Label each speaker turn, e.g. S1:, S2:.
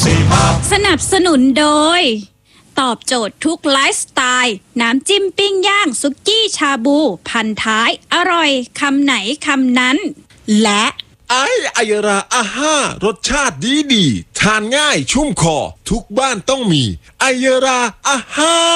S1: สนับสนุนโดยตอบโจทย์ทุกไลฟ์สไตล์น้ำจิ้มปิ้งย่างสุกี้ชาบูพันท้ายอร่อยคำไหนคำนั้นและ
S2: ไอยราอาห้ารสชาติดีทานง่ายชุ่มคอทุกบ้านต้องมีไอยราอาห้า